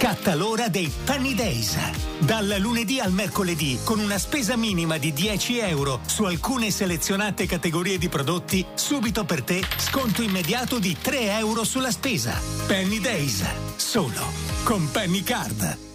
Scatta l'ora dei Penny Days. Dal lunedì al mercoledì, con una spesa minima di €10 su alcune selezionate categorie di prodotti, subito per te sconto immediato di €3 sulla spesa. Penny Days, solo con Penny Card.